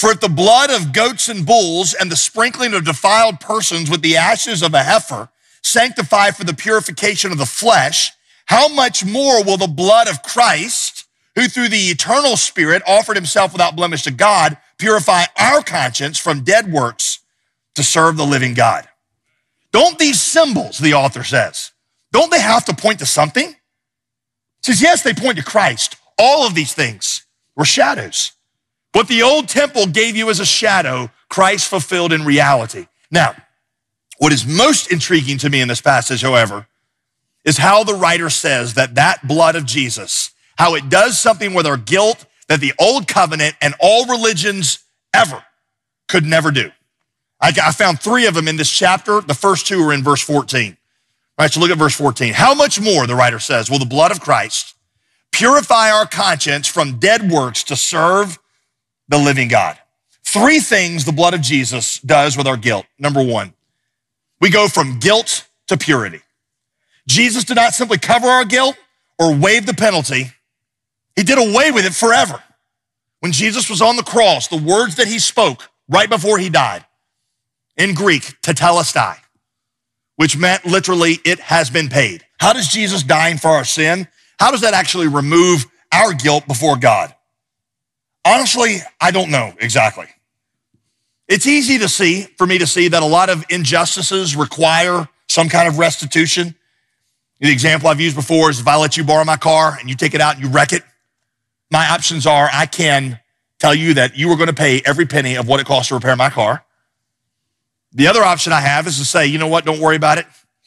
For if the blood of goats and bulls and the sprinkling of defiled persons with the ashes of a heifer sanctify for the purification of the flesh, how much more will the blood of Christ, who through the eternal Spirit offered himself without blemish to God, purify our conscience from dead works to serve the living God? Don't these symbols, the author says, don't they have to point to something? He says, yes, they point to Christ. All of these things were shadows. What the old temple gave you as a shadow, Christ fulfilled in reality. Now, what is most intriguing to me in this passage, however, is how the writer says that blood of Jesus, how it does something with our guilt that the old covenant and all religions ever could never do. I found 3 of them in this chapter. The first 2 are in verse 14. All right, so look at verse 14. How much more, the writer says, will the blood of Christ purify our conscience from dead works to serve the living God? 3 things the blood of Jesus does with our guilt. Number 1, we go from guilt to purity. Jesus did not simply cover our guilt or waive the penalty. He did away with it forever. When Jesus was on the cross, the words that he spoke right before he died, in Greek, tetelestai, which meant literally, it has been paid. How does Jesus dying for our sin, how does that actually remove our guilt before God? Honestly, I don't know exactly. It's easy for me to see that a lot of injustices require some kind of restitution. The example I've used before is if I let you borrow my car and you take it out and you wreck it, my options are I can tell you that you are going to pay every penny of what it costs to repair my car. The other option I have is to say, you know what, don't worry about it.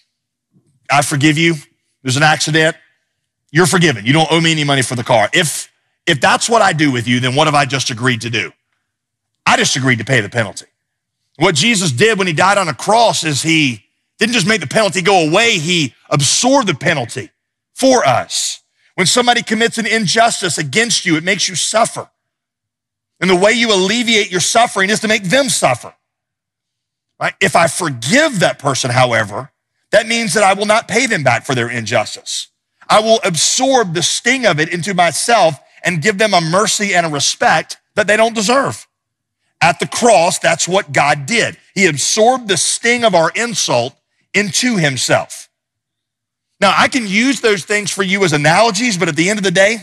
I forgive you. There's an accident. You're forgiven. You don't owe me any money for the car. If that's what I do with you, then what have I just agreed to do? I just agreed to pay the penalty. What Jesus did when he died on a cross is he didn't just make the penalty go away, he absorbed the penalty for us. When somebody commits an injustice against you, it makes you suffer. And the way you alleviate your suffering is to make them suffer. Right? If I forgive that person, however, that means that I will not pay them back for their injustice. I will absorb the sting of it into myself and give them a mercy and a respect that they don't deserve. At the cross, that's what God did. He absorbed the sting of our insult into himself. Now, I can use those things for you as analogies, but at the end of the day,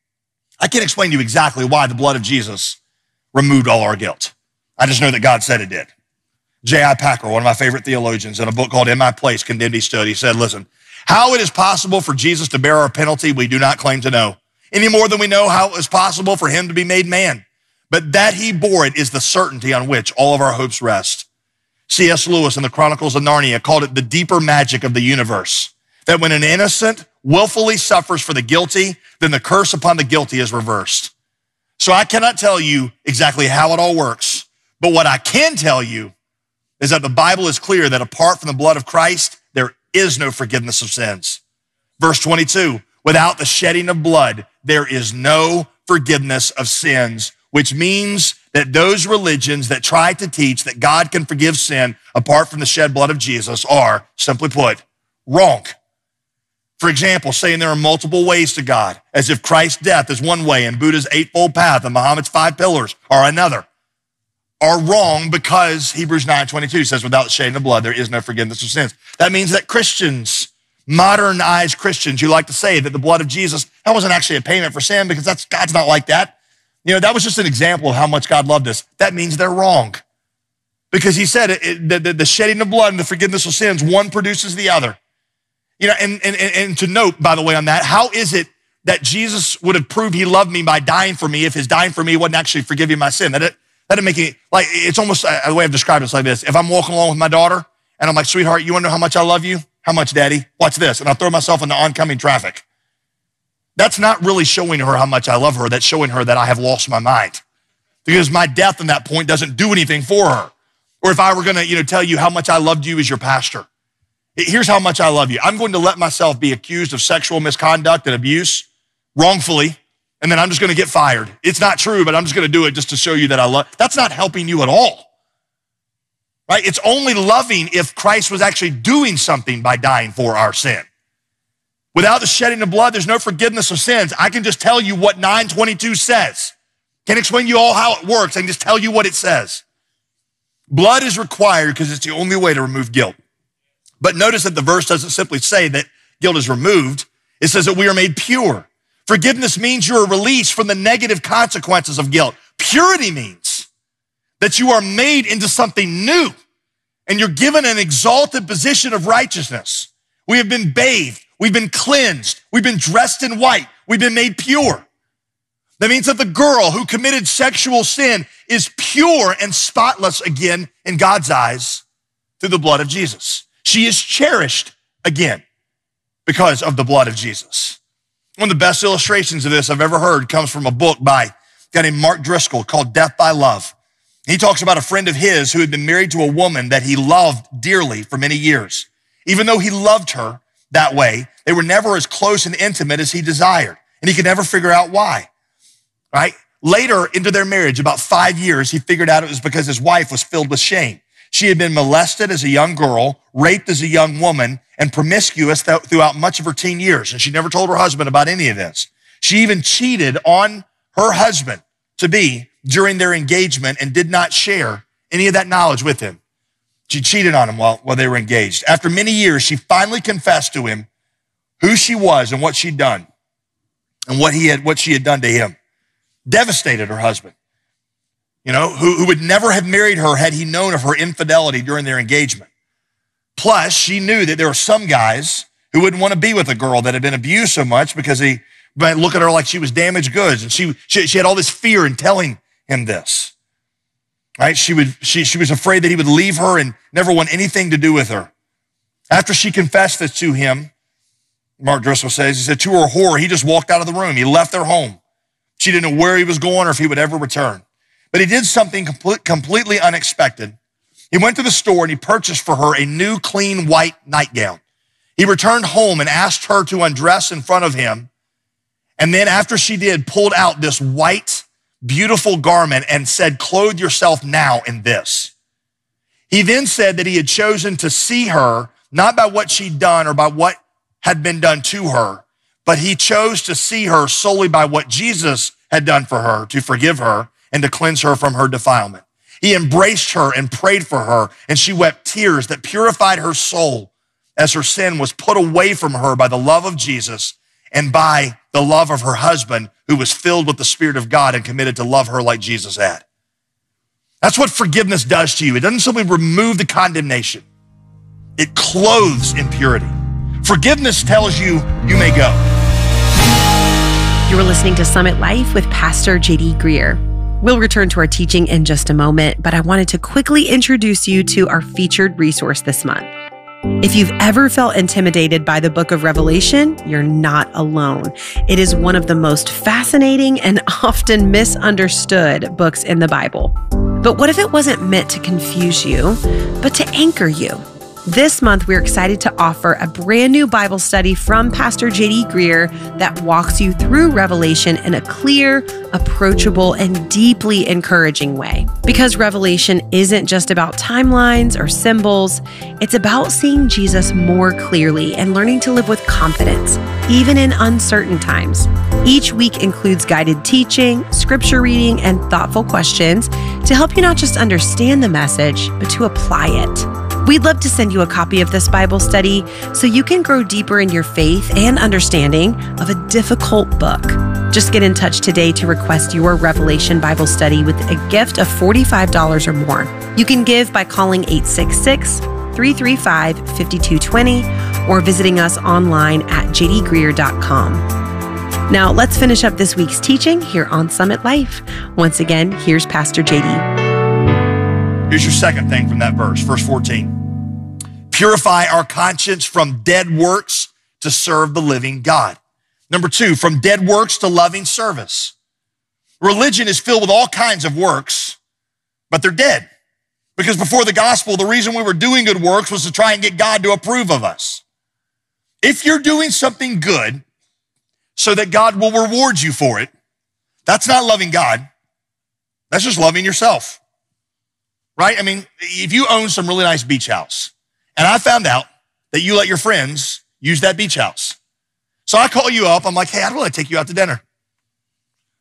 I can't explain to you exactly why the blood of Jesus removed all our guilt. I just know that God said it did. J.I. Packer, one of my favorite theologians, in a book called In My Place, Condemned He Stood, he said, listen, how it is possible for Jesus to bear our penalty, we do not claim to know, any more than we know how it was possible for him to be made man. But that he bore it is the certainty on which all of our hopes rest. C.S. Lewis in the Chronicles of Narnia called it the deeper magic of the universe, that when an innocent willfully suffers for the guilty, then the curse upon the guilty is reversed. So I cannot tell you exactly how it all works, but what I can tell you is that the Bible is clear that apart from the blood of Christ, there is no forgiveness of sins. Verse 22, without the shedding of blood, there is no forgiveness of sins, which means that those religions that try to teach that God can forgive sin apart from the shed blood of Jesus are, simply put, wrong. For example, saying there are multiple ways to God, as if Christ's death is one way and Buddha's eightfold path and Muhammad's 5 pillars are another, are wrong because Hebrews 9:22 says, without the shedding of blood, there is no forgiveness of sins. That means that Christians, modernized Christians, who like to say that the blood of Jesus, that wasn't actually a payment for sin because God's not like that. You know, that was just an example of how much God loved us. That means they're wrong. Because he said the shedding of blood and the forgiveness of sins, one produces the other. You know, and to note, by the way, on that, how is it that Jesus would have proved he loved me by dying for me if his dying for me wasn't actually forgiving my sin? That didn't make it, like, it's almost, the way I've described it's like this. If I'm walking along with my daughter and I'm like, sweetheart, you want to know how much I love you? How much, daddy? Watch this. And I throw myself into oncoming traffic. That's not really showing her how much I love her. That's showing her that I have lost my mind. Because my death in that point doesn't do anything for her. Or if I were going to, tell you how much I loved you as your pastor. Here's how much I love you. I'm going to let myself be accused of sexual misconduct and abuse wrongfully, and then I'm just going to get fired. It's not true, but I'm just going to do it just to show you that I love. That's not helping you at all. Right? It's only loving if Christ was actually doing something by dying for our sin. Without the shedding of blood, there's no forgiveness of sins. I can just tell you what 9:22 says. Can't explain to you all how it works. I can just tell you what it says. Blood is required because it's the only way to remove guilt. But notice that the verse doesn't simply say that guilt is removed. It says that we are made pure. Forgiveness means you are released from the negative consequences of guilt. Purity means that you are made into something new and you're given an exalted position of righteousness. We have been bathed. We've been cleansed. We've been dressed in white. We've been made pure. That means that the girl who committed sexual sin is pure and spotless again in God's eyes through the blood of Jesus. She is cherished again because of the blood of Jesus. One of the best illustrations of this I've ever heard comes from a book by a guy named Mark Driscoll called Death by Love. He talks about a friend of his who had been married to a woman that he loved dearly for many years. Even though he loved her that way, they were never as close and intimate as he desired. And he could never figure out why, right? Later into their marriage, about 5 years, he figured out it was because his wife was filled with shame. She had been molested as a young girl, raped as a young woman, and promiscuous throughout much of her teen years. And she never told her husband about any of this. She even cheated on her husband-to-be during their engagement and did not share any of that knowledge with him. She cheated on him while they were engaged. After many years, she finally confessed to him who she was and what she'd done and what she had done to him. Devastated her husband, who would never have married her had he known of her infidelity during their engagement. Plus, she knew that there were some guys who wouldn't want to be with a girl that had been abused so much because he might look at her like she was damaged goods. And she had all this fear in telling him this, right? She was afraid that he would leave her and never want anything to do with her. After she confessed this to him, Mark Driscoll says, he said, to her horror, he just walked out of the room. He left their home. She didn't know where he was going or if he would ever return. But he did something completely unexpected. He went to the store and he purchased for her a new clean white nightgown. He returned home and asked her to undress in front of him. And then after she did, pulled out this white, beautiful garment and said, clothe yourself now in this. He then said that he had chosen to see her, not by what she'd done or by what had been done to her, but he chose to see her solely by what Jesus had done for her, to forgive her and to cleanse her from her defilement. He embraced her and prayed for her, and she wept tears that purified her soul as her sin was put away from her by the love of Jesus and by the love of her husband, who was filled with the Spirit of God and committed to love her like Jesus had. That's what forgiveness does to you. It doesn't simply remove the condemnation. It clothes in purity. Forgiveness tells you you may go. You're listening to Summit Life with Pastor J.D. Greear. We'll return to our teaching in just a moment, but I wanted to quickly introduce you to our featured resource this month. If you've ever felt intimidated by the book of Revelation, you're not alone. It is one of the most fascinating and often misunderstood books in the Bible. But what if it wasn't meant to confuse you, but to anchor you? This month, we're excited to offer a brand new Bible study from Pastor J.D. Greear that walks you through Revelation in a clear, approachable, and deeply encouraging way. Because Revelation isn't just about timelines or symbols, it's about seeing Jesus more clearly and learning to live with confidence, even in uncertain times. Each week includes guided teaching, scripture reading, and thoughtful questions to help you not just understand the message, but to apply it. We'd love to send you a copy of this Bible study so you can grow deeper in your faith and understanding of a difficult book. Just get in touch today to request your Revelation Bible study with a gift of $45 or more. You can give by calling 866-335-5220 or visiting us online at jdgreear.com. Now, let's finish up this week's teaching here on Summit Life. Once again, here's Pastor J.D. Here's your second thing from that verse 14. Purify our conscience from dead works to serve the living God. Number 2, from dead works to loving service. Religion is filled with all kinds of works, but they're dead. Because before the gospel, the reason we were doing good works was to try and get God to approve of us. If you're doing something good so that God will reward you for it, that's not loving God. That's just loving yourself. Right? I mean, if you own some really nice beach house, and I found out that you let your friends use that beach house. So I call you up. I'm like, hey, I'd really take you out to dinner.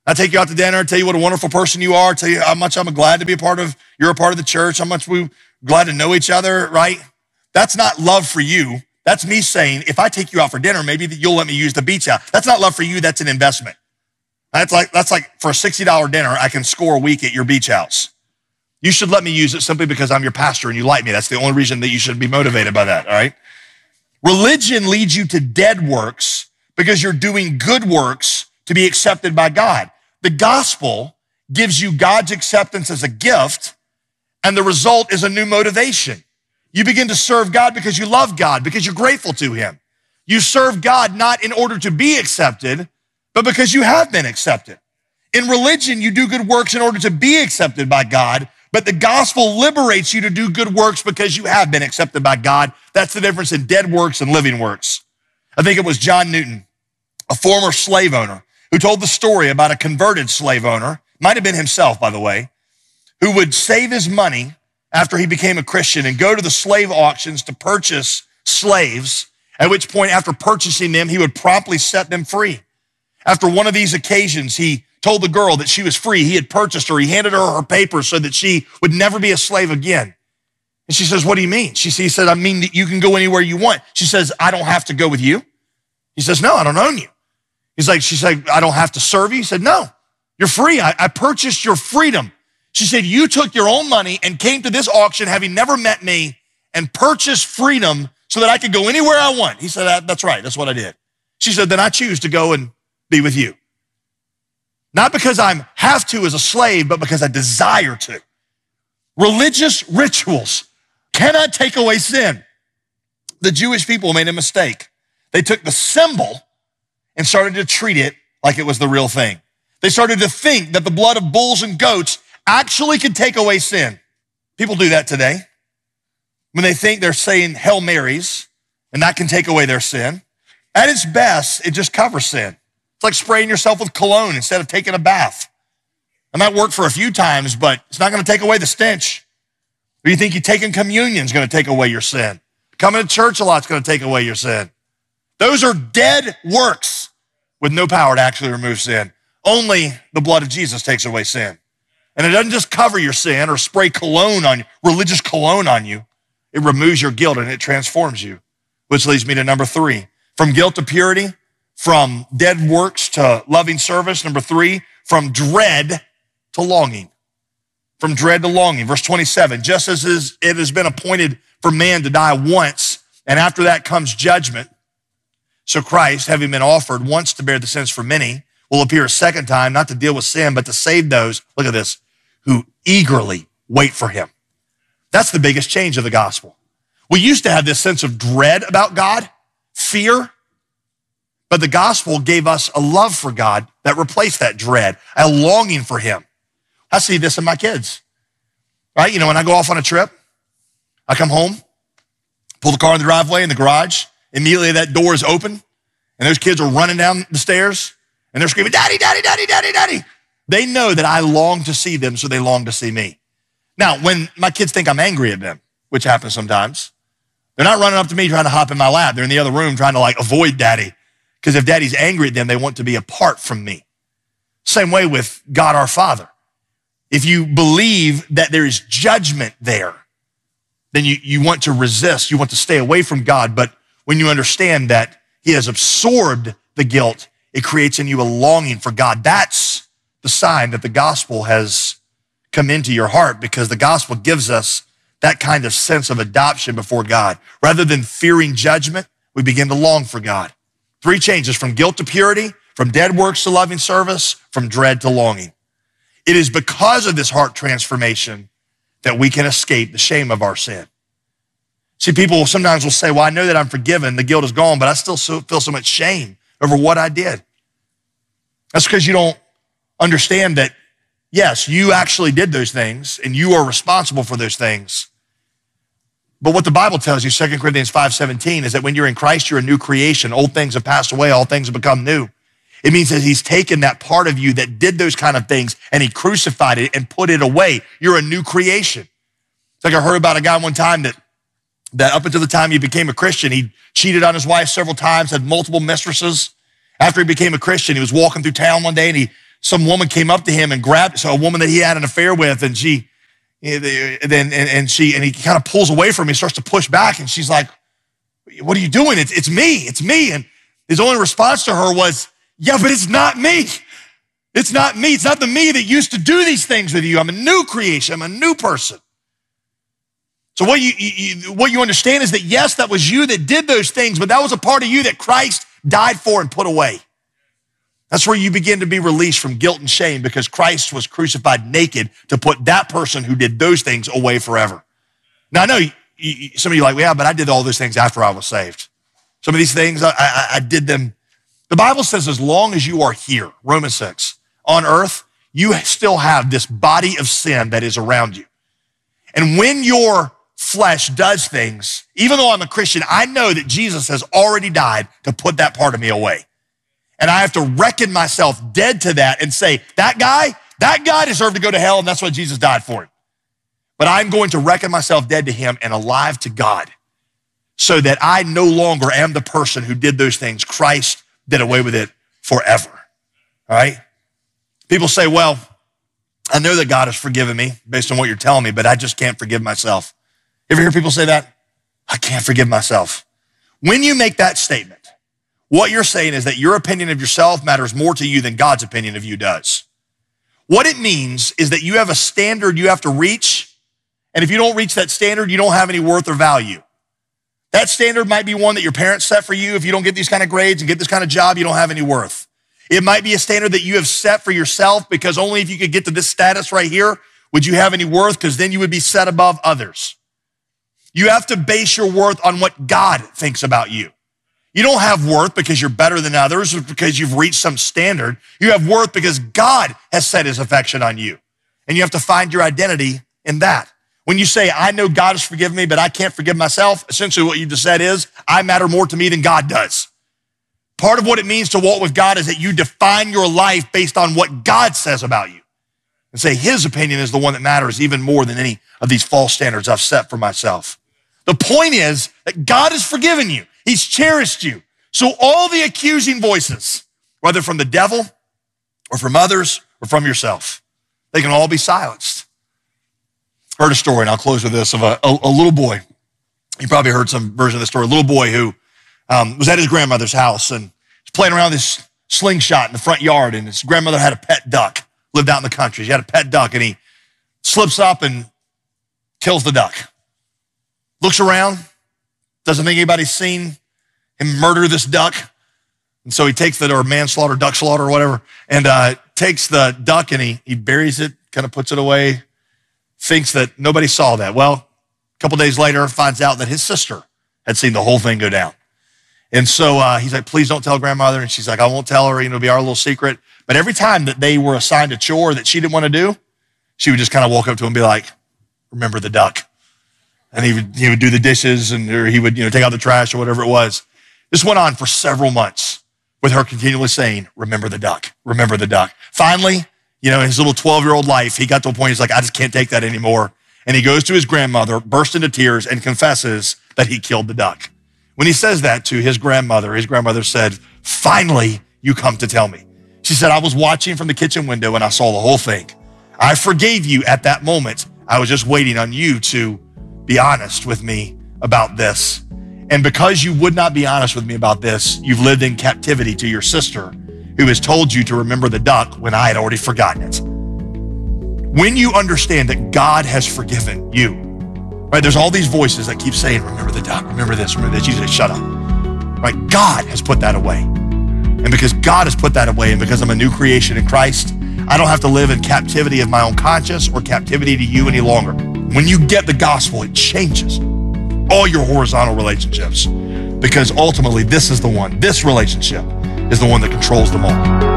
I take you out to dinner, tell you what a wonderful person you are, tell you how much I'm glad to be you're a part of the church, how much we're glad to know each other, right? That's not love for you. That's me saying, if I take you out for dinner, maybe you'll let me use the beach house. That's not love for you, that's an investment. That's like for a $60 dinner, I can score a week at your beach house. You should let me use it simply because I'm your pastor and you like me. That's the only reason that you should be motivated by that, all right? Religion leads you to dead works because you're doing good works to be accepted by God. The gospel gives you God's acceptance as a gift, and the result is a new motivation. You begin to serve God because you love God, because you're grateful to him. You serve God not in order to be accepted, but because you have been accepted. In religion, you do good works in order to be accepted by God, but the gospel liberates you to do good works because you have been accepted by God. That's the difference in dead works and living works. I think it was John Newton, a former slave owner, who told the story about a converted slave owner, might have been himself, by the way, who would save his money after he became a Christian and go to the slave auctions to purchase slaves, at which point, after purchasing them, he would promptly set them free. After one of these occasions, he told the girl that she was free. He had purchased her. He handed her her papers so that she would never be a slave again. And she says, what do you mean? He said, I mean that you can go anywhere you want. She says, I don't have to go with you. He says, no, I don't own you. She said, I don't have to serve you. He said, no, you're free. I purchased your freedom. She said, you took your own money and came to this auction having never met me and purchased freedom so that I could go anywhere I want. He said, that's right. That's what I did. She said, then I choose to go and be with you. Not because I have to as a slave, but because I desire to. Religious rituals cannot take away sin. The Jewish people made a mistake. They took the symbol and started to treat it like it was the real thing. They started to think that the blood of bulls and goats actually could take away sin. People do that today. When they think they're saying Hail Marys, and that can take away their sin. At its best, it just covers sin. It's like spraying yourself with cologne instead of taking a bath. It might work for a few times, but it's not going to take away the stench. Or you think you taking communion is going to take away your sin. Coming to church a lot is going to take away your sin. Those are dead works with no power to actually remove sin. Only the blood of Jesus takes away sin. And it doesn't just cover your sin or spray cologne on you, religious cologne on you. It removes your guilt and it transforms you. Which leads me to number 3. From guilt to purity, from dead works to loving service. Number 3, from dread to longing. From dread to longing. Verse 27, just as it has been appointed for man to die once, and after that comes judgment, so Christ, having been offered once to bear the sins for many, will appear a second time, not to deal with sin, but to save those, look at this, who eagerly wait for him. That's the biggest change of the gospel. We used to have this sense of dread about God, fear, but the gospel gave us a love for God that replaced that dread, a longing for him. I see this in my kids, right? You know, when I go off on a trip, I come home, pull the car in the driveway, in the garage, immediately that door is open, and those kids are running down the stairs, and they're screaming, Daddy, Daddy, Daddy, Daddy, Daddy. They know that I long to see them, so they long to see me. Now, when my kids think I'm angry at them, which happens sometimes, they're not running up to me trying to hop in my lap. They're in the other room trying to avoid Daddy, because if Daddy's angry at them, they want to be apart from me. Same way with God our Father. If you believe that there is judgment there, then you want to resist, you want to stay away from God. But when you understand that he has absorbed the guilt, it creates in you a longing for God. That's the sign that the gospel has come into your heart, because the gospel gives us that kind of sense of adoption before God. Rather than fearing judgment, we begin to long for God. 3 changes: from guilt to purity, from dead works to loving service, from dread to longing. It is because of this heart transformation that we can escape the shame of our sin. See, people sometimes will say, well, I know that I'm forgiven, the guilt is gone, but I still feel so much shame over what I did. That's because you don't understand that, yes, you actually did those things and you are responsible for those things. But what the Bible tells you, 2 Corinthians 5:17, is that when you're in Christ, you're a new creation. Old things have passed away, all things have become new. It means that he's taken that part of you that did those kind of things and he crucified it and put it away. You're a new creation. It's like I heard about a guy one time that up until the time he became a Christian, he cheated on his wife several times, had multiple mistresses. After he became a Christian, he was walking through town one day and he some woman came up to him and grabbed, so a woman that he had an affair with, and he kind of pulls away from me, starts to push back, and she's like, what are you doing? It's me. And his only response to her was, yeah, but it's not me. It's not me. It's not the me that used to do these things with you. I'm a new creation. I'm a new person. So what you understand is that, yes, that was you that did those things, but that was a part of you that Christ died for and put away. That's where you begin to be released from guilt and shame, because Christ was crucified naked to put that person who did those things away forever. Now, I know some of you are like, yeah, but I did all those things after I was saved. Some of these things, I did them. The Bible says as long as you are here, Romans 6, on earth, you still have this body of sin that is around you. And when your flesh does things, even though I'm a Christian, I know that Jesus has already died to put that part of me away. And I have to reckon myself dead to that and say, that guy deserved to go to hell, and that's why Jesus died for him. But I'm going to reckon myself dead to him and alive to God, so that I no longer am the person who did those things. Christ did away with it forever, all right? People say, well, I know that God has forgiven me based on what you're telling me, but I just can't forgive myself. You ever hear people say that? I can't forgive myself. When you make that statement, what you're saying is that your opinion of yourself matters more to you than God's opinion of you does. What it means is that you have a standard you have to reach, and if you don't reach that standard, you don't have any worth or value. That standard might be one that your parents set for you. If you don't get these kind of grades and get this kind of job, you don't have any worth. It might be a standard that you have set for yourself, because only if you could get to this status right here would you have any worth, because then you would be set above others. You have to base your worth on what God thinks about you. You don't have worth because you're better than others or because you've reached some standard. You have worth because God has set his affection on you. And you have to find your identity in that. When you say, I know God has forgiven me, but I can't forgive myself, essentially what you just said is, I matter more to me than God does. Part of what it means to walk with God is that you define your life based on what God says about you, and say his opinion is the one that matters even more than any of these false standards I've set for myself. The point is that God has forgiven you. He's cherished you. So all the accusing voices, whether from the devil or from others or from yourself, they can all be silenced. I heard a story, and I'll close with this, of a little boy. You probably heard some version of the story. A little boy who was at his grandmother's house and was playing around this slingshot in the front yard, and his grandmother had a pet duck, lived out in the country. She had a pet duck, and he slips up and kills the duck. Looks around, doesn't think anybody's seen him murder this duck. And so he takes or manslaughter, duck slaughter or whatever, and takes the duck and he buries it, kind of puts it away, thinks that nobody saw that. Well, a couple days later, finds out that his sister had seen the whole thing go down. And so he's like, please don't tell grandmother. And she's like, I won't tell her, it'll be our little secret. But every time that they were assigned a chore that she didn't want to do, she would just kind of walk up to him and be like, remember the duck. And he would do the dishes, or he would, take out the trash or whatever it was. This went on for several months with her continually saying, remember the duck, remember the duck. Finally, his little 12-year-old life, he got to a point, he's like, I just can't take that anymore. And he goes to his grandmother, bursts into tears, and confesses that he killed the duck. When he says that to his grandmother said, finally, you come to tell me. She said, I was watching from the kitchen window and I saw the whole thing. I forgave you at that moment. I was just waiting on you to be honest with me about this. And because you would not be honest with me about this, you've lived in captivity to your sister, who has told you to remember the duck when I had already forgotten it. When you understand that God has forgiven you, right? There's all these voices that keep saying, remember the duck, remember this, remember that. You say, shut up, right? God has put that away. And because God has put that away, and because I'm a new creation in Christ, I don't have to live in captivity of my own conscience or captivity to you any longer. When you get the gospel, it changes all your horizontal relationships, because ultimately this relationship is the one that controls them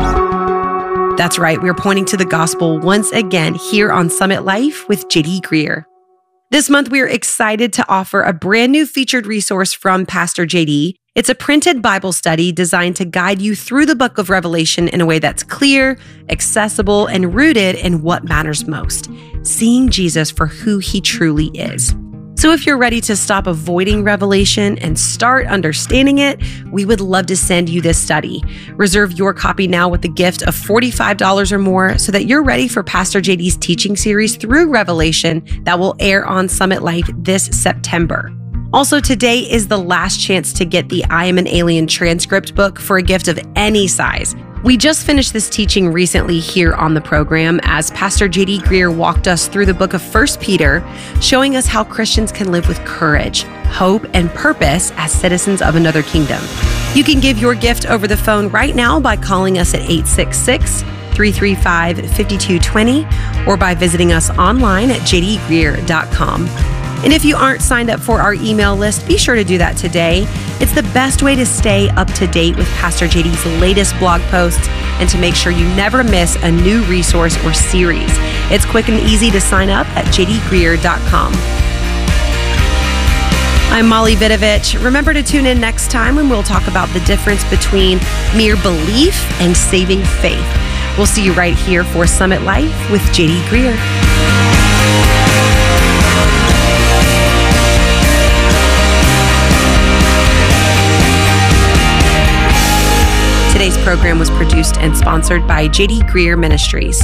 all. That's right. We're pointing to the gospel once again here on Summit Life with JD Greear. This month, we're excited to offer a brand new featured resource from Pastor JD. It's a printed Bible study designed to guide you through the book of Revelation in a way that's clear, accessible, and rooted in what matters most, seeing Jesus for who he truly is. So if you're ready to stop avoiding Revelation and start understanding it, we would love to send you this study. Reserve your copy now with the gift of $45 or more so that you're ready for Pastor JD's teaching series through Revelation that will air on Summit Life this September. Also, today is the last chance to get the I Am an Alien transcript book for a gift of any size. We just finished this teaching recently here on the program as Pastor JD Greer walked us through the book of 1 Peter, showing us how Christians can live with courage, hope, and purpose as citizens of another kingdom. You can give your gift over the phone right now by calling us at 866-335-5220 or by visiting us online at jdgreer.com. And if you aren't signed up for our email list, be sure to do that today. It's the best way to stay up to date with Pastor JD's latest blog posts and to make sure you never miss a new resource or series. It's quick and easy to sign up at jdgreer.com. I'm Molly Vidovich. Remember to tune in next time when we'll talk about the difference between mere belief and saving faith. We'll see you right here for Summit Life with JD Greer. Today's program was produced and sponsored by JD Greer Ministries.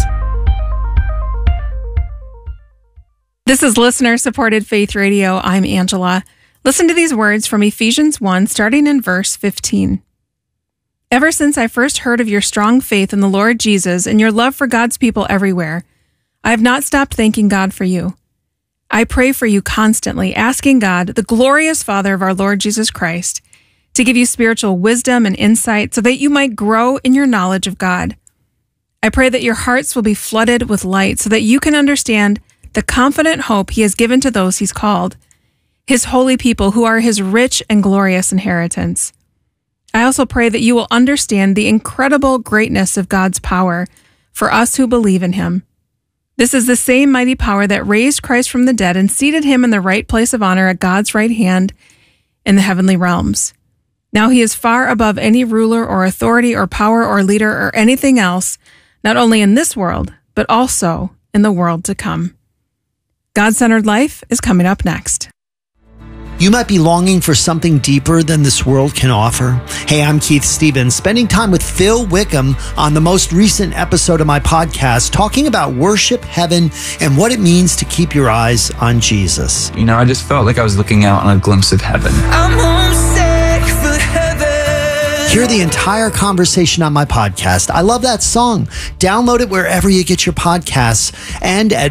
This is listener-supported Faith Radio. I'm Angela. Listen to these words from Ephesians 1, starting in verse 15. Ever since I first heard of your strong faith in the Lord Jesus and your love for God's people everywhere, I have not stopped thanking God for you. I pray for you constantly, asking God, the glorious Father of our Lord Jesus Christ, to give you spiritual wisdom and insight so that you might grow in your knowledge of God. I pray that your hearts will be flooded with light so that you can understand the confident hope he has given to those he's called, his holy people who are his rich and glorious inheritance. I also pray that you will understand the incredible greatness of God's power for us who believe in him. This is the same mighty power that raised Christ from the dead and seated him in the right place of honor at God's right hand in the heavenly realms. Now he is far above any ruler or authority or power or leader or anything else, not only in this world, but also in the world to come. God-centered life is coming up next. You might be longing for something deeper than this world can offer. Hey, I'm Keith Stevens, spending time with Phil Wickham on the most recent episode of my podcast, talking about worship, heaven, and what it means to keep your eyes on Jesus. You know, I just felt like I was looking out on a glimpse of heaven. I'm homesick for heaven. Hear the entire conversation on my podcast. I love that song. Download it wherever you get your podcasts and at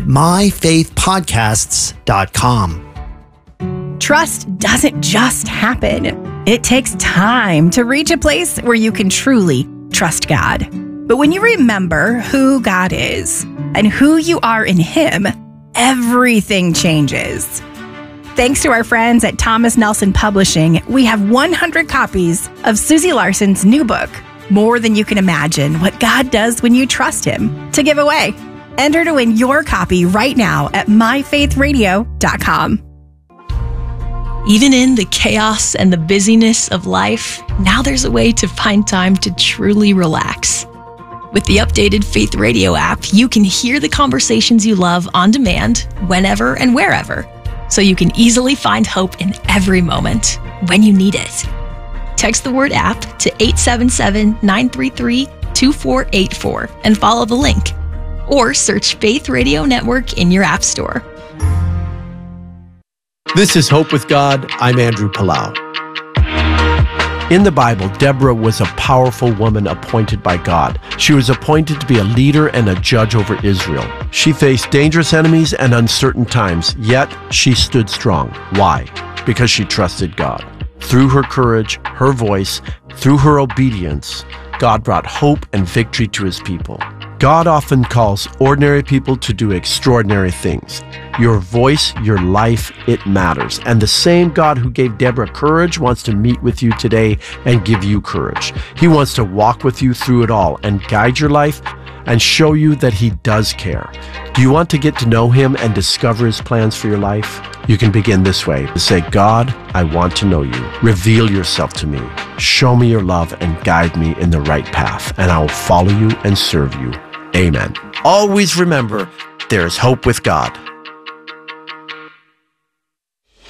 myfaithpodcasts.com. Trust doesn't just happen. It takes time to reach a place where you can truly trust God. But when you remember who God is and who you are in him, everything changes. Thanks to our friends at Thomas Nelson Publishing, we have 100 copies of Susie Larson's new book, More Than You Can Imagine, What God Does When You Trust Him, to give away. Enter to win your copy right now at myfaithradio.com. Even in the chaos and the busyness of life, now there's a way to find time to truly relax. With the updated Faith Radio app, you can hear the conversations you love on demand, whenever and wherever, so you can easily find hope in every moment when you need it. Text the word app to 877-933-2484 and follow the link, or search Faith Radio Network in your app store. This is Hope with God. I'm Andrew Palau. In the Bible, Deborah was a powerful woman appointed by God. She was appointed to be a leader and a judge over Israel. She faced dangerous enemies and uncertain times, yet she stood strong. Why? Because she trusted God. Through her courage, her voice, through her obedience, God brought hope and victory to his people. God often calls ordinary people to do extraordinary things. Your voice, your life, it matters. And the same God who gave Deborah courage wants to meet with you today and give you courage. He wants to walk with you through it all and guide your life and show you that he does care. Do you want to get to know him and discover his plans for your life? You can begin this way. Say, God, I want to know you. Reveal yourself to me. Show me your love and guide me in the right path, and I will follow you and serve you. Amen. Always remember, there is hope with God.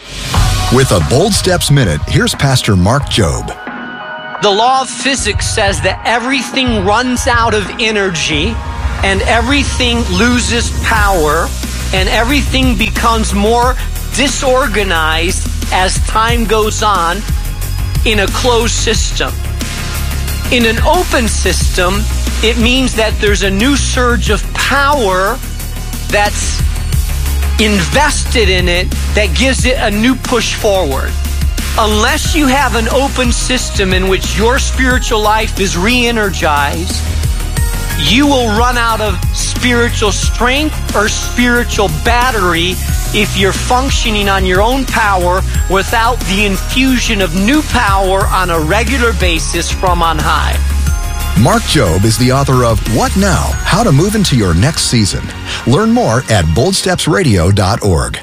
With a Bold Steps Minute, here's Pastor Mark Jobe. The law of physics says that everything runs out of energy and everything loses power and everything becomes more disorganized as time goes on in a closed system. In an open system, it means that there's a new surge of power that's invested in it that gives it a new push forward. Unless you have an open system in which your spiritual life is re-energized, you will run out of spiritual strength or spiritual battery if you're functioning on your own power without the infusion of new power on a regular basis from on high. Mark Jobe is the author of What Now? How to Move into Your Next Season. Learn more at boldstepsradio.org.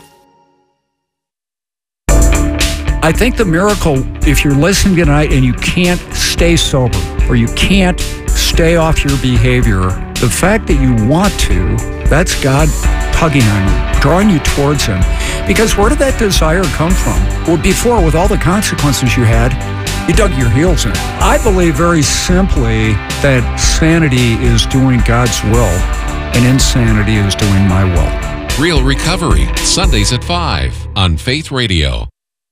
I think the miracle, if you're listening tonight and you can't stay sober or you can't stay off your behavior, the fact that you want to, that's God tugging on you, drawing you towards Him. Because where did that desire come from? Well, before, with all the consequences you had, you dug your heels in. I believe very simply that sanity is doing God's will and insanity is doing my will. Real Recovery, Sundays at 5 on Faith Radio.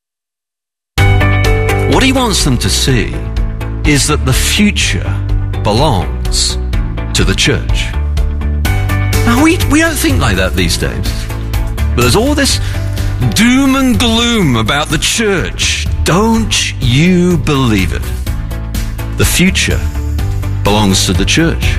What he wants them to see is that the future belongs to the church. Now, we don't think like that these days. But there's all this doom and gloom about the church. Don't you believe it? The future belongs to the church.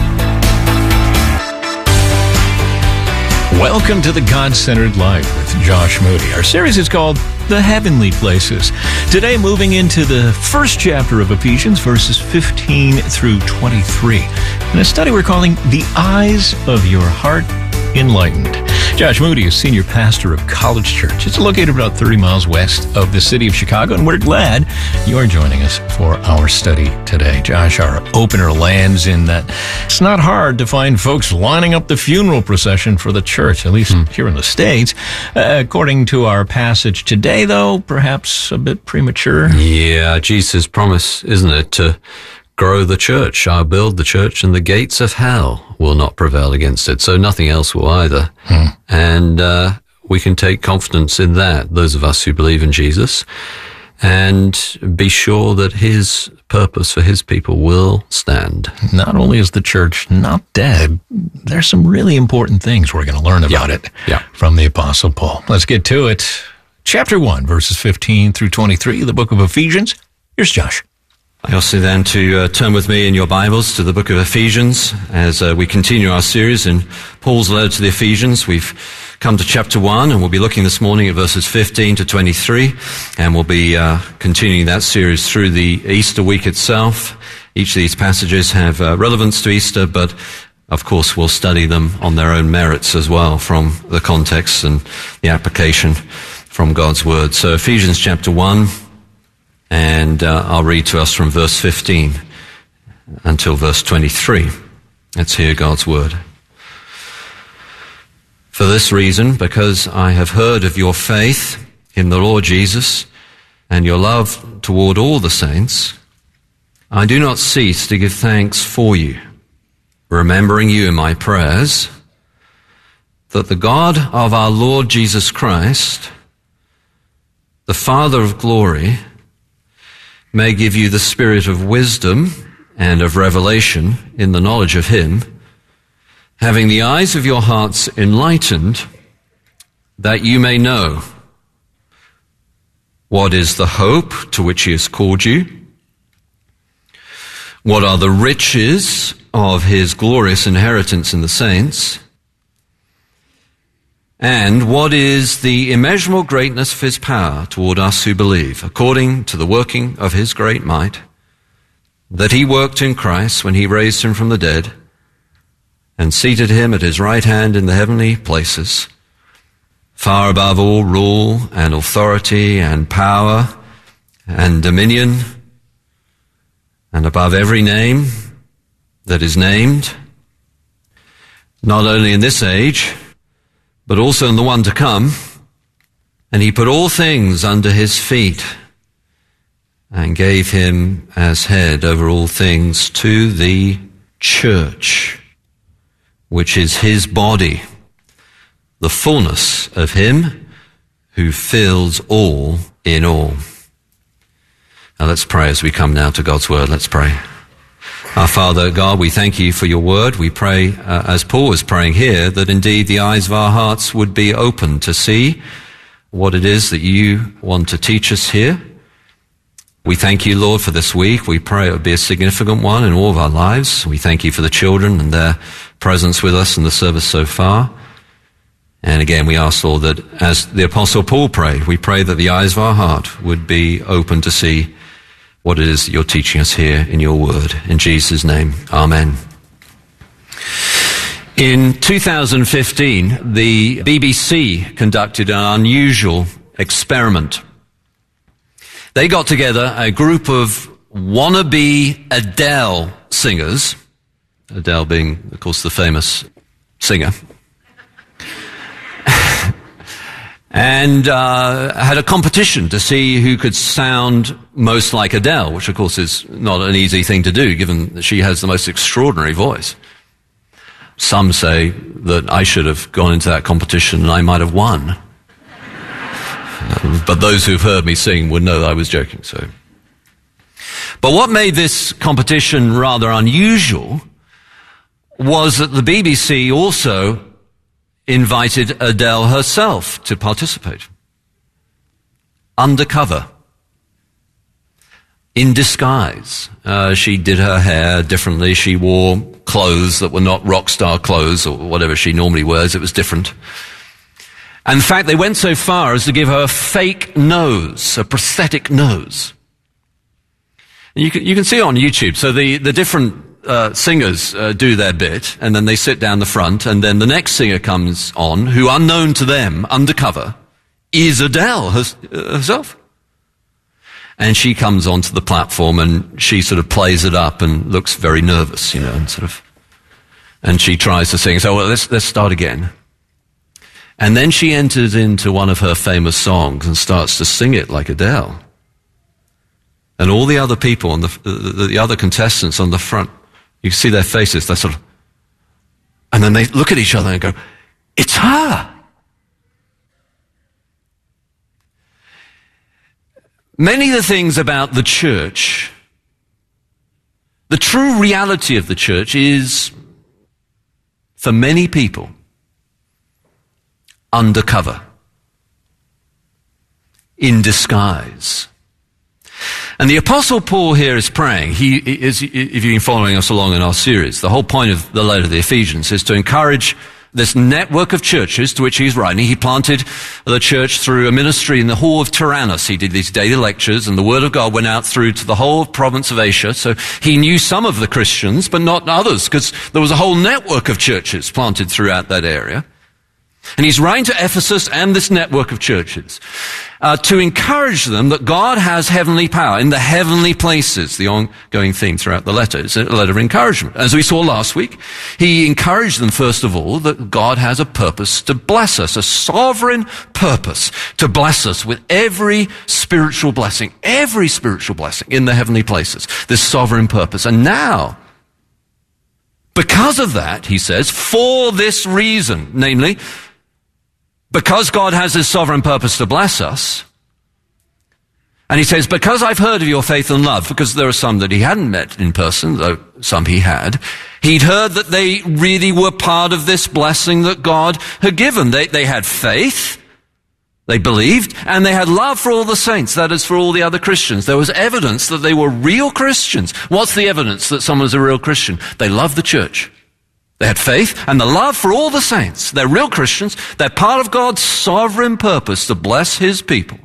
Welcome to the God-Centered Life with Josh Moody. Our series is called The Heavenly Places. Today, moving into the first chapter of Ephesians, verses 15 through 23. In a study we're calling The Eyes of Your Heart Enlightened. Josh Moody is senior pastor of College Church. It's located about 30 miles west of the city of Chicago, and we're glad you're joining us for our study today. Josh, our opener lands in that it's not hard to find folks lining up the funeral procession for the church, at least here in the States. According to our passage today, though, perhaps a bit premature. Yeah, Jesus' promise, isn't it, to grow the church. I'll build the church and the gates of hell will not prevail against it. So nothing else will either. And we can take confidence in that, those of us who believe in Jesus, and be sure that His purpose for His people will stand. Not only is the church not dead, there's some really important things we're going to learn about it from the Apostle Paul. Let's get to it. Chapter 1, verses 15 through 23, the book of Ephesians. Here's Josh. I ask you then to turn with me in your Bibles to the book of Ephesians as we continue our series in Paul's letter to the Ephesians. We've come to chapter 1 and we'll be looking this morning at verses 15 to 23 and we'll be continuing that series through the Easter week itself. Each of these passages have relevance to Easter, but of course we'll study them on their own merits as well from the context and the application from God's Word. So Ephesians chapter 1. And I'll read to us from verse 15 until verse 23. Let's hear God's word. For this reason, because I have heard of your faith in the Lord Jesus and your love toward all the saints, I do not cease to give thanks for you, remembering you in my prayers, that the God of our Lord Jesus Christ, the Father of glory, may give you the spirit of wisdom and of revelation in the knowledge of Him, having the eyes of your hearts enlightened, that you may know what is the hope to which He has called you, what are the riches of His glorious inheritance in the saints, and what is the immeasurable greatness of His power toward us who believe, according to the working of His great might, that He worked in Christ when He raised Him from the dead and seated Him at His right hand in the heavenly places, far above all rule and authority and power and dominion, and above every name that is named, not only in this age, but also in the one to come. And he put all things under his feet and gave him as head over all things to the church, which is his body, the fullness of him who fills all in all. Now let's pray as we come now to God's word. Let's pray. Our Father, God, we thank you for your word. We pray, as Paul was praying here, that indeed the eyes of our hearts would be open to see what it is that you want to teach us here. We thank you, Lord, for this week. We pray it would be a significant one in all of our lives. We thank you for the children and their presence with us in the service so far. And again, we ask, Lord, that as the Apostle Paul prayed, we pray that the eyes of our heart would be open to see what it is that you're teaching us here in your word. In Jesus' name, amen. In 2015, the BBC conducted an unusual experiment. They got together a group of wannabe Adele singers, Adele being, of course, the famous singer, and had a competition to see who could sound most like Adele, which, of course, is not an easy thing to do, given that she has the most extraordinary voice. Some say that I should have gone into that competition and I might have won. But those who've heard me sing would know that I was joking. But what made this competition rather unusual was that the BBC also invited Adele herself to participate. Undercover. In disguise. She did her hair differently. She wore clothes that were not rock star clothes or whatever she normally wears. It was different. And in fact, they went so far as to give her a fake nose, a prosthetic nose. And you can see it on YouTube. So the different singers do their bit, and then they sit down the front, and then the next singer comes on, who, unknown to them, undercover, is Adele herself. And she comes onto the platform, and she sort of plays it up and looks very nervous, and she tries to sing. So, well, let's start again. And then she enters into one of her famous songs and starts to sing it like Adele. And all the other people, on the other contestants on the front, you can see their faces, they're sort of, and then they look at each other and go, it's her. Many of the things about the church, the true reality of the church is, for many people, undercover, in disguise. And the Apostle Paul here is praying. He is, if you've been following us along in our series, the whole point of the letter to the Ephesians is to encourage this network of churches to which he's writing. He planted the church through a ministry in the hall of Tyrannus. He did these daily lectures, and the word of God went out through to the whole province of Asia. So he knew some of the Christians, but not others, because there was a whole network of churches planted throughout that area. And he's writing to Ephesus and this network of churches to encourage them that God has heavenly power in the heavenly places, the ongoing theme throughout the letter. It's a letter of encouragement. As we saw last week, he encouraged them, first of all, that God has a purpose to bless us, a sovereign purpose to bless us with every spiritual blessing in the heavenly places, this sovereign purpose. And now, because of that, he says, for this reason, namely, because God has his sovereign purpose to bless us, and he says, because I've heard of your faith and love, because there are some that he hadn't met in person, though some he had, he'd heard that they really were part of this blessing that God had given. They had faith, they believed, and they had love for all the saints, that is, for all the other Christians. There was evidence that they were real Christians. What's the evidence that someone's a real Christian? They love the church. They had faith and the love for all the saints. They're real Christians. They're part of God's sovereign purpose to bless his people.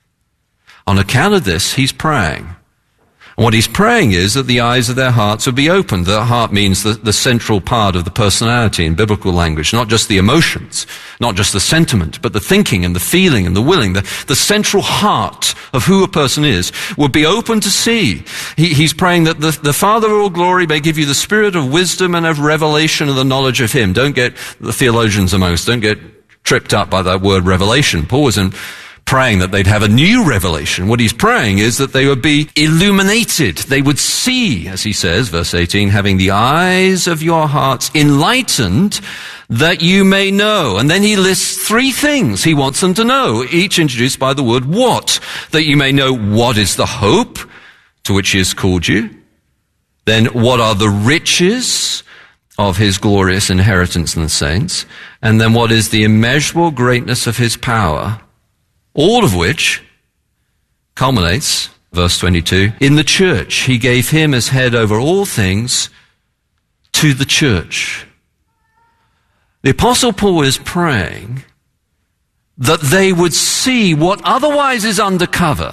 On account of this, he's praying. And what he's praying is that the eyes of their hearts would be opened. The heart means the central part of the personality in biblical language, not just the emotions, not just the sentiment, but the thinking and the feeling and the willing. The central heart of who a person is would be open to see. He's praying that the Father of all glory may give you the spirit of wisdom and of revelation and the knowledge of him. Don't get the theologians among us, don't get tripped up by that word revelation. Paul was praying that they'd have a new revelation. What he's praying is that they would be illuminated. They would see, as he says, verse 18, having the eyes of your hearts enlightened, that you may know. And then he lists three things he wants them to know, each introduced by the word what. That you may know what is the hope to which he has called you. Then what are the riches of his glorious inheritance in the saints? And then what is the immeasurable greatness of his power? All of which culminates, verse 22, in the church. He gave him as head over all things to the church. The Apostle Paul is praying that they would see what otherwise is undercover.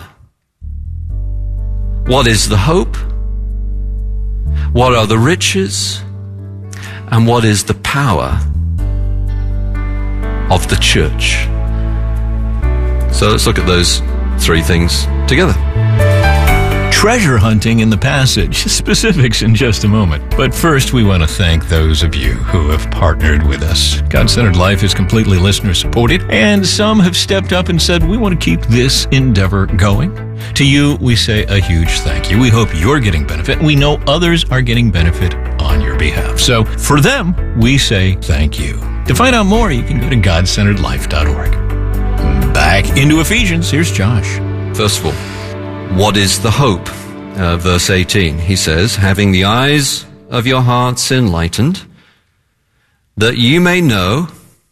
What is the hope? What are the riches? And what is the power of the church? So let's look at those three things together. Treasure hunting in the passage. Specifics in just a moment. But first, we want to thank those of you who have partnered with us. God-Centered Life is completely listener-supported, and some have stepped up and said, we want to keep this endeavor going. To you, we say a huge thank you. We hope you're getting benefit, and we know others are getting benefit on your behalf. So for them, we say thank you. To find out more, you can go to godcenteredlife.org. Back into Ephesians. Here's Josh. First of all, what is the hope? Verse 18, he says, having the eyes of your hearts enlightened, that you may know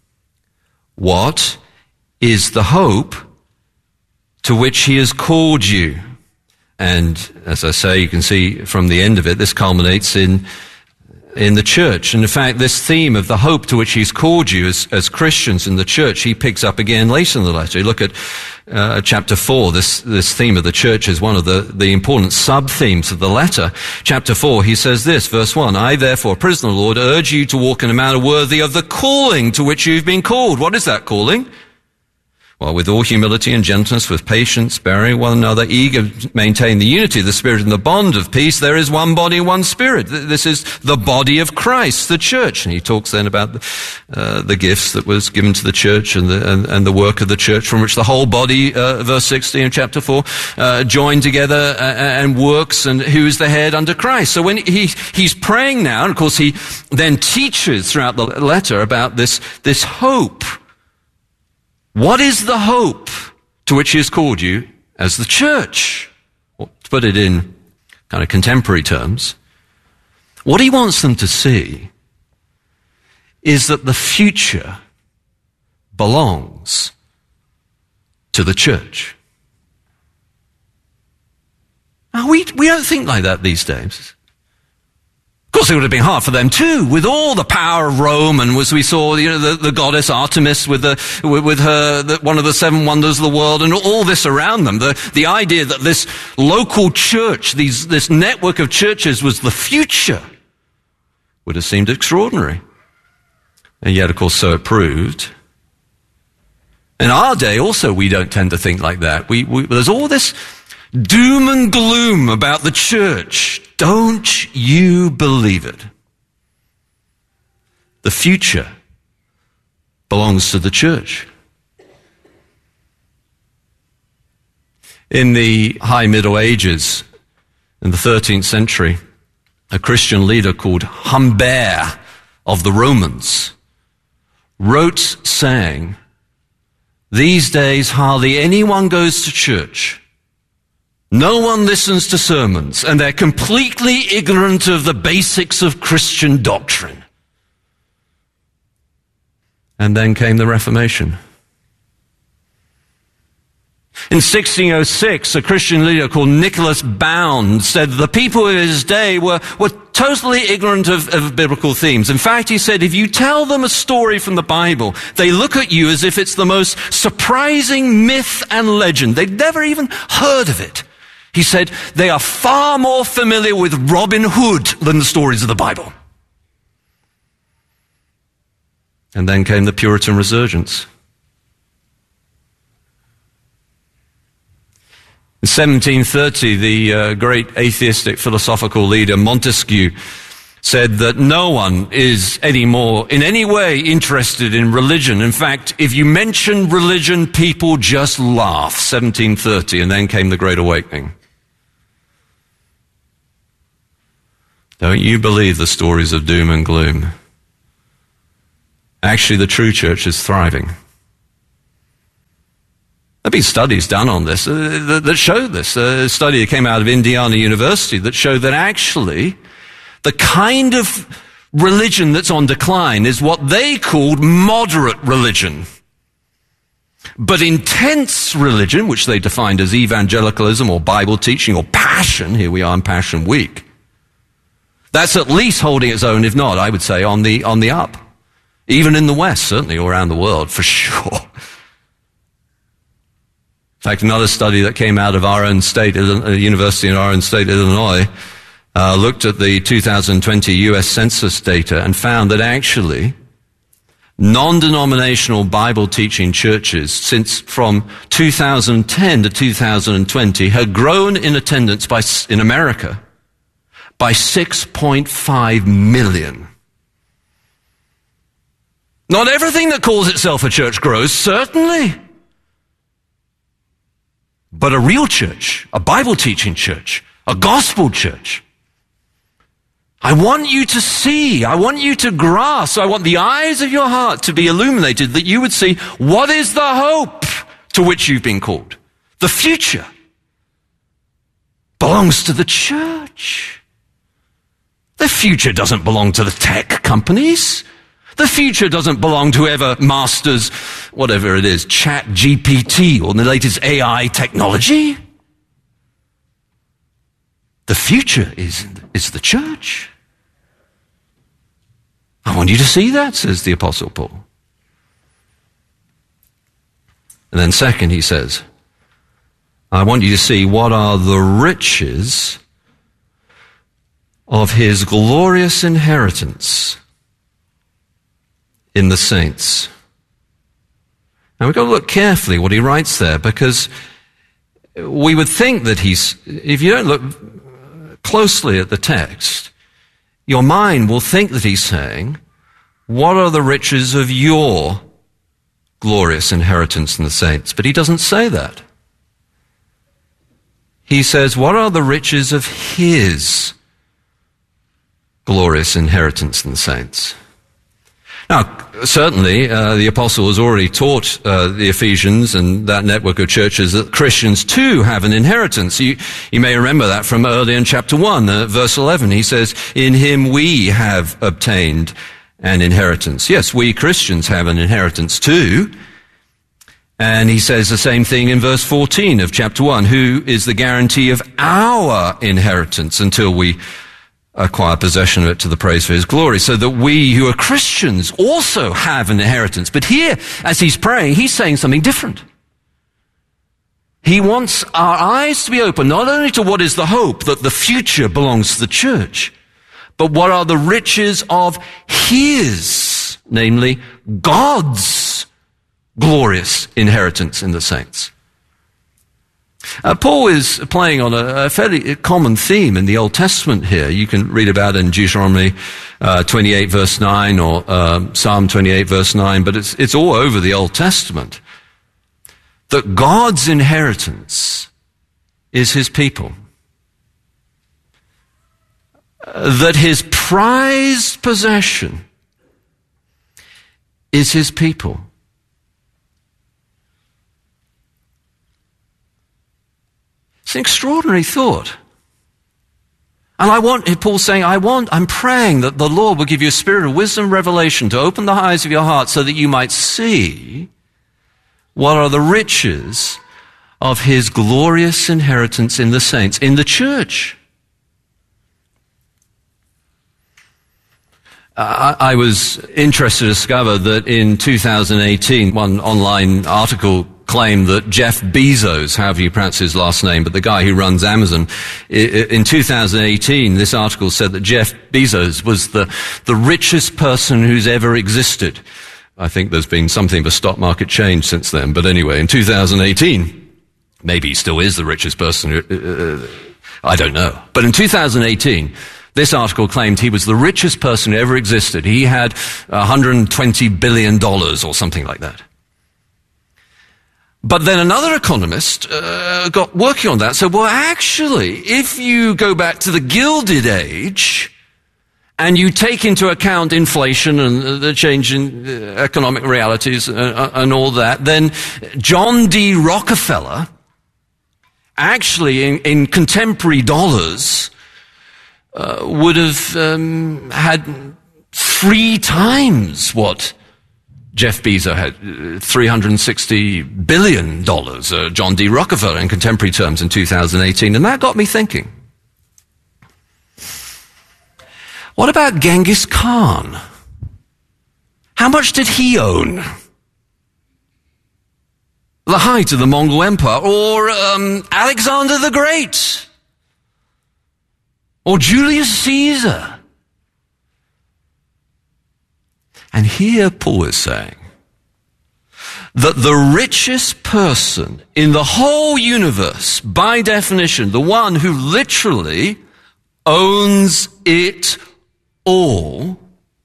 what is the hope to which he has called you. And as I say, you can see from the end of it, this culminates in the church. And in fact, this theme of the hope to which he's called you as Christians in the church, he picks up again later in the letter. You look at chapter 4, this theme of the church is one of the important sub-themes of the letter. Chapter 4, he says this, verse 1, I therefore, prisoner of the Lord, urge you to walk in a manner worthy of the calling to which you've been called. What is that calling? Well, with all humility and gentleness, with patience, bearing one another, eager to maintain the unity of the Spirit and the bond of peace, there is one body, one Spirit. This is the body of Christ, the church. And he talks then about the gifts that was given to the church and the work of the church, from which the whole body, verse 16 of chapter 4, joined together and works, and who is the head under Christ. So when he's praying now, and of course he then teaches throughout the letter about this hope. What is the hope to which he has called you as the church? Well, to put it in kind of contemporary terms, what he wants them to see is that the future belongs to the church. Now, we don't think like that these days. Of course, it would have been hard for them too, with all the power of Rome, and as we saw, the goddess Artemis with her one of the seven wonders of the world, and all this around them. The idea that this local church, this network of churches, was the future, would have seemed extraordinary, and yet, of course, so it proved. In our day, also, we don't tend to think like that. There's all this doom and gloom about the church. Don't you believe it? The future belongs to the church. In the High Middle Ages, in the 13th century, a Christian leader called Humbert of the Romans wrote saying, these days hardly anyone goes to church. No one listens to sermons, and they're completely ignorant of the basics of Christian doctrine. And then came the Reformation. In 1606, a Christian leader called Nicholas Bound said the people of his day were totally ignorant of biblical themes. In fact, he said, if you tell them a story from the Bible, they look at you as if it's the most surprising myth and legend. They'd never even heard of it. He said, they are far more familiar with Robin Hood than the stories of the Bible. And then came the Puritan resurgence. In 1730, the great atheistic philosophical leader Montesquieu said that no one is anymore in any way interested in religion. In fact, if you mention religion, people just laugh. 1730, and then came the Great Awakening. Don't you believe the stories of doom and gloom. Actually, the true church is thriving. There have been studies done on this that show this. A study that came out of Indiana University that showed that actually the kind of religion that's on decline is what they called moderate religion. But intense religion, which they defined as evangelicalism or Bible teaching or passion, here we are in Passion Week, that's at least holding its own, if not, I would say, on the up. Even in the West, certainly, or around the world, for sure. In fact, another study that came out of our own state, a university in our own state, Illinois, looked at the 2020 U.S. Census data and found that actually non-denominational Bible teaching churches since from 2010 to 2020 had grown in attendance in America by 6.5 million. Not everything that calls itself a church grows, certainly. But a real church, a Bible teaching church, a gospel church. I want you to see, I want you to grasp, I want the eyes of your heart to be illuminated that you would see what is the hope to which you've been called. The future belongs to the church. The future doesn't belong to the tech companies. The future doesn't belong to whoever masters whatever it is, ChatGPT or the latest AI technology. The future is the church. I want you to see that, says the Apostle Paul. And then second, he says, I want you to see what are the riches of his glorious inheritance in the saints. Now we've got to look carefully what he writes there, because we would think that if you don't look closely at the text, your mind will think that he's saying, what are the riches of your glorious inheritance in the saints? But he doesn't say that. He says, what are the riches of his glorious inheritance in the saints? Now, certainly, the apostle has already taught the Ephesians and that network of churches that Christians too have an inheritance. You may remember that from earlier in chapter 1, verse 11. He says, in him we have obtained an inheritance. Yes, we Christians have an inheritance too. And he says the same thing in verse 14 of chapter 1, who is the guarantee of our inheritance until we acquire possession of it to the praise for his glory, so that we who are Christians also have an inheritance. But here, as he's praying, he's saying something different. He wants our eyes to be open, not only to what is the hope that the future belongs to the church, but what are the riches of his, namely God's glorious inheritance in the saints. Paul is playing on a fairly common theme in the Old Testament here. You can read about it in Deuteronomy 28 verse 9 or Psalm 28 verse 9, but it's all over the Old Testament. That God's inheritance is his people. That his prized possession is his people. It's an extraordinary thought. And Paul's saying, I'm praying that the Lord will give you a spirit of wisdom and revelation to open the eyes of your heart so that you might see what are the riches of his glorious inheritance in the saints, in the church. I was interested to discover that in 2018, one online article claimed that Jeff Bezos, however you pronounce his last name, but the guy who runs Amazon, in 2018, this article said that Jeff Bezos was the richest person who's ever existed. I think there's been something of a stock market change since then, but anyway, in 2018, maybe he still is the richest person, I don't know. But in 2018, This article claimed he was the richest person who ever existed. He had $120 billion or something like that. But then another economist got working on that. So, well, actually, if you go back to the Gilded Age and you take into account inflation and the change in economic realities and all that, then John D. Rockefeller, actually in contemporary dollars, would have had 3 times what Jeff Bezos had, $360 billion, John D. Rockefeller in contemporary terms in 2018. And that got me thinking. What about Genghis Khan? How much did he own? The height of the Mongol Empire, or Alexander the Great, or Julius Caesar. And here Paul is saying that the richest person in the whole universe, by definition, the one who literally owns it all,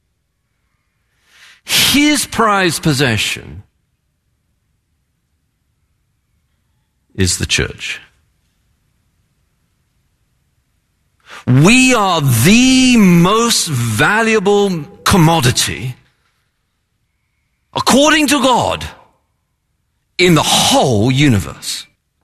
his prized possession is the church. We are the most valuable commodity, according to God, in the whole universe.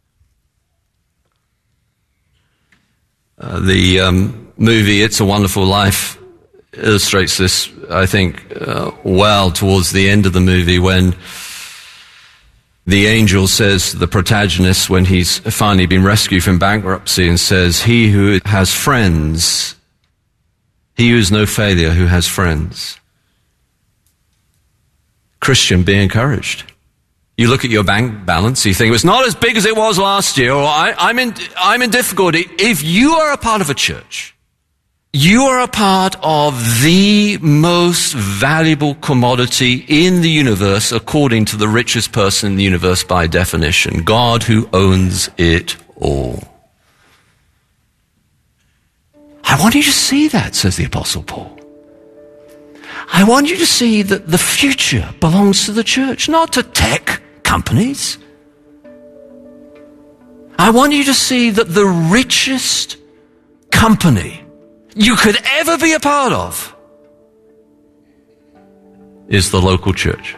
The movie It's a Wonderful Life illustrates this, I think, well towards the end of the movie, when the angel says to the protagonist, when he's finally been rescued from bankruptcy, and says, he who has friends, he who is no failure, who has friends. Christian, be encouraged. You look at your bank balance, you think it's not as big as it was last year, or I'm in difficulty. If you are a part of a church, you are a part of the most valuable commodity in the universe, according to the richest person in the universe by definition, God, who owns it all. I want you to see that, says the Apostle Paul. I want you to see that the future belongs to the church, not to tech companies. I want you to see that the richest company you could ever be a part of is the local church.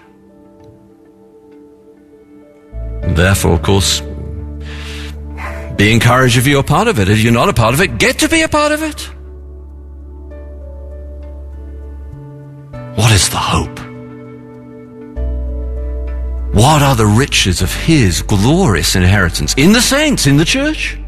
And therefore, of course, be encouraged if you're a part of it. If you're not a part of it, get to be a part of it. What is the hope? What are the riches of His glorious inheritance in the saints, in the church?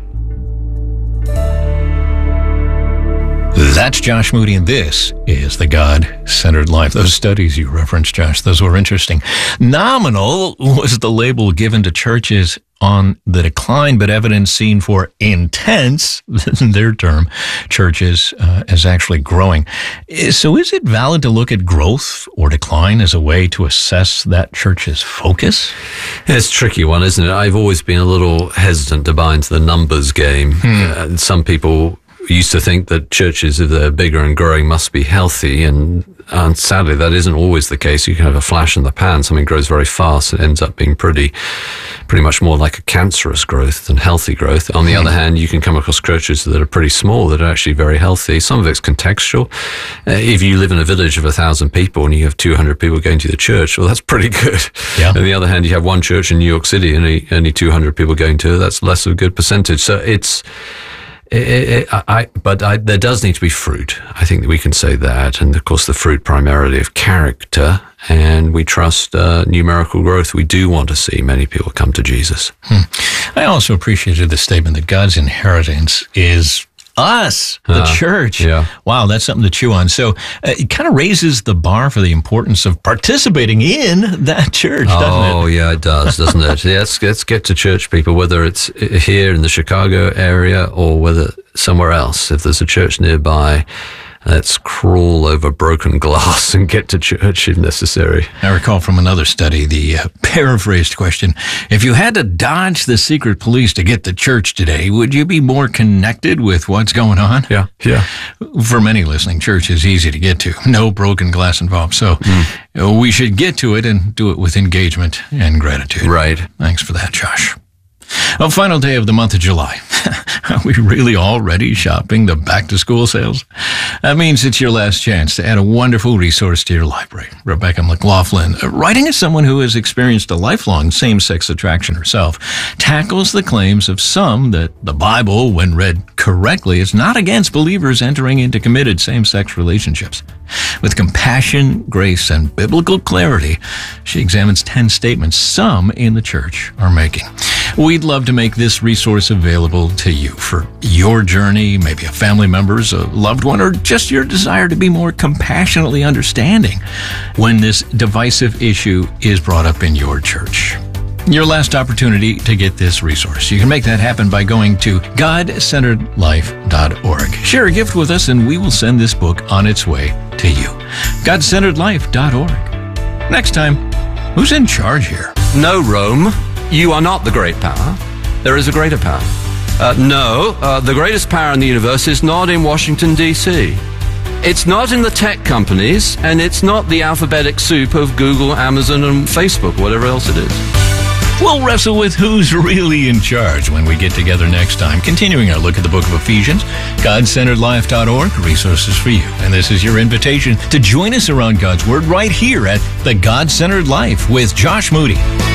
That's Josh Moody, and this is the God-Centered Life. Those studies you referenced, Josh, those were interesting. Nominal was the label given to churches on the decline, but evidence seen for intense, their term, churches as actually growing. So is it valid to look at growth or decline as a way to assess that church's focus? It's a tricky one, isn't it? I've always been a little hesitant to buy into the numbers game. Some people used to think that churches, if they're bigger and growing, must be healthy, and sadly that isn't always the case. You can have a flash in the pan, something grows very fast, it ends up being pretty much more like a cancerous growth than healthy growth. On the other hand, you can come across churches that are pretty small that are actually very healthy. Some of it's contextual. If you live in a village of 1,000 people and you have 200 people going to the church, well, that's pretty good. Yeah. On the other hand, you have one church in New York City and only 200 people going to it, that's less of a good percentage. So there does need to be fruit. I think that we can say that. And of course, the fruit primarily of character, and we trust numerical growth. We do want to see many people come to Jesus. I also appreciated the statement that God's inheritance is us, the church. Yeah. Wow, that's something to chew on. So it kind of raises the bar for the importance of participating in that church, doesn't it? Oh, yeah, it does, doesn't it? Let's get to church, people, whether it's here in the Chicago area or whether somewhere else. If there's a church nearby, Let's crawl over broken glass and get to church if necessary. I recall from another study the paraphrased question, if you had to dodge the secret police to get to church today, would you be more connected with what's going on? Yeah. For many listening, church is easy to get to. No broken glass involved. So we should get to it and do it with engagement and gratitude. Right. Thanks for that, Josh. A final day of the month of July. Are we really already shopping the back-to-school sales? That means it's your last chance to add a wonderful resource to your library. Rebecca McLaughlin, writing as someone who has experienced a lifelong same-sex attraction herself, tackles the claims of some that the Bible, when read correctly, is not against believers entering into committed same-sex relationships. With compassion, grace, and biblical clarity, she examines 10 statements some in the church are making. We'd love to make this resource available to you for your journey, maybe a family member's, a loved one, or just your desire to be more compassionately understanding when this divisive issue is brought up in your church. Your last opportunity to get this resource. You can make that happen by going to godcenteredlife.org. Share a gift with us and we will send this book on its way to you. godcenteredlife.org. Next time, who's in charge here? No, Rome, you are not the great power. There is a greater power. The greatest power in the universe is not in Washington, D.C. It's not in the tech companies, and it's not the alphabetic soup of Google, Amazon, and Facebook, whatever else it is. We'll wrestle with who's really in charge when we get together next time, continuing our look at the book of Ephesians, godcenteredlife.org, resources for you. And this is your invitation to join us around God's Word right here at The God-Centered Life with Josh Moody.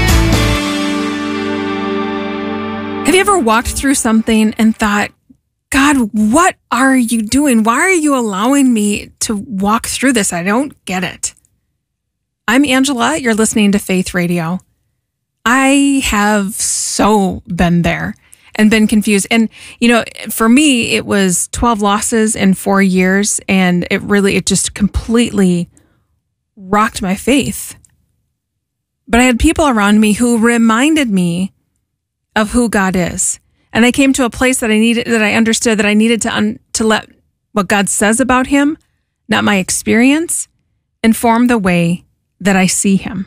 Have you ever walked through something and thought, God, what are you doing? Why are you allowing me to walk through this? I don't get it. I'm Angela. You're listening to Faith Radio. I have so been there and been confused. And, for me, it was 12 losses in 4 years, and it just completely rocked my faith. But I had people around me who reminded me of who God is. And I came to a place that I understood that I needed to let what God says about him, not my experience, inform the way that I see him.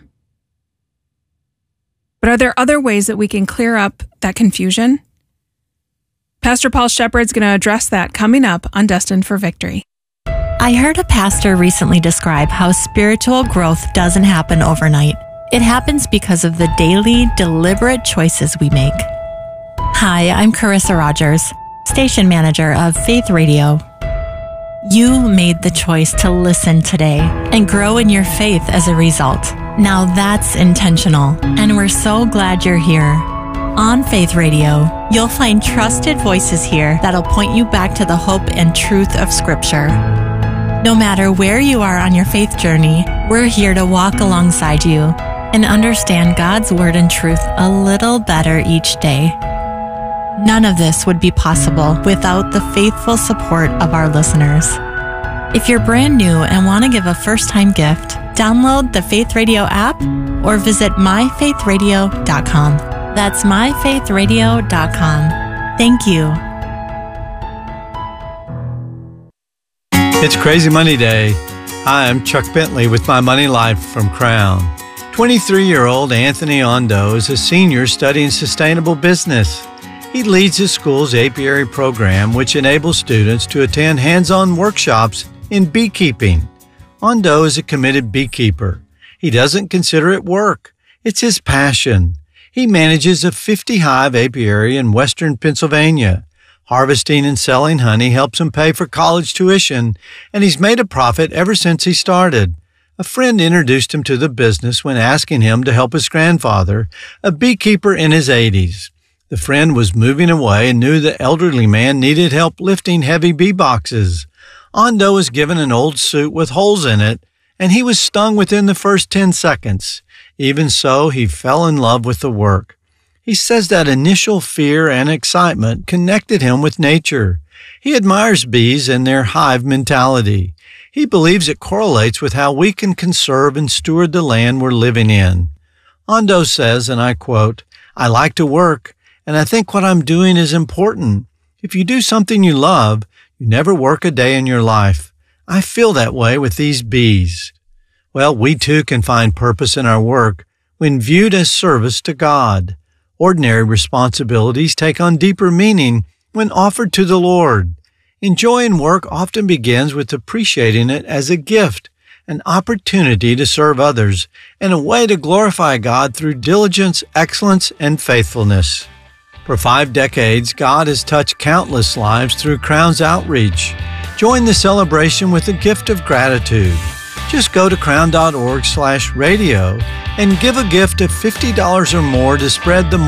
But are there other ways that we can clear up that confusion? Pastor Paul Shepherd's going to address that coming up on Destined for Victory. I heard a pastor recently describe how spiritual growth doesn't happen overnight. It happens because of the daily, deliberate choices we make. Hi, I'm Carissa Rogers, station manager of Faith Radio. You made the choice to listen today and grow in your faith as a result. Now that's intentional, and we're so glad you're here. On Faith Radio, you'll find trusted voices here that'll point you back to the hope and truth of Scripture. No matter where you are on your faith journey, we're here to walk alongside you and understand God's Word and truth a little better each day. None of this would be possible without the faithful support of our listeners. If you're brand new and want to give a first-time gift, download the Faith Radio app or visit myfaithradio.com. That's myfaithradio.com. Thank you. It's Crazy Money Day. Hi, I'm Chuck Bentley with My Money Life from Crown. 23-year-old Anthony Ondo is a senior studying sustainable business. He leads his school's apiary program, which enables students to attend hands-on workshops in beekeeping. Ondo is a committed beekeeper. He doesn't consider it work. It's his passion. He manages a 50-hive apiary in western Pennsylvania. Harvesting and selling honey helps him pay for college tuition, and he's made a profit ever since he started. A friend introduced him to the business when asking him to help his grandfather, a beekeeper in his 80s. The friend was moving away and knew the elderly man needed help lifting heavy bee boxes. Ondo was given an old suit with holes in it, and he was stung within the first 10 seconds. Even so, he fell in love with the work. He says that initial fear and excitement connected him with nature. He admires bees and their hive mentality. He believes it correlates with how we can conserve and steward the land we're living in. Ondo says, and I quote, "I like to work, and I think what I'm doing is important. If you do something you love, you never work a day in your life. I feel that way with these bees. Well, we too can find purpose in our work when viewed as service to God. Ordinary responsibilities take on deeper meaning when offered to the Lord. Enjoying work often begins with appreciating it as a gift, an opportunity to serve others, and a way to glorify God through diligence, excellence, and faithfulness. For 5 decades, God has touched countless lives through Crown's outreach. Join the celebration with a gift of gratitude. Just go to crown.org/radio and give a gift of $50 or more to spread the